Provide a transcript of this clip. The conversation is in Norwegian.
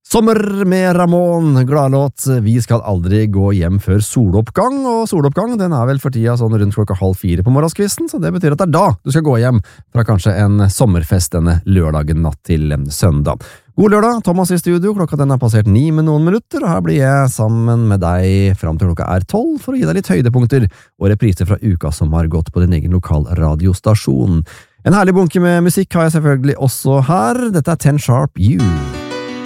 Sommer med Ramón, gladlåt. Vi skal aldri gå hjem før soloppgang, og soloppgang den er vel for tida sånn rundt 3:30 på morgenskvisten, så det betyr at det er da du skal gå hjem fra kanskje en sommerfest denne lørdagen natt til søndag. God lørdag, Thomas i studio, klokka den er passert 9 med noen minutter, og her blir jeg sammen med deg fram til klokka er 12 for å gi deg litt høydepunkter og repriser fra uka som har gått på din egen lokal radiostasjon. En herlig bunke med musikk har jeg selvfølgelig også her. Dette er 10 Sharp You.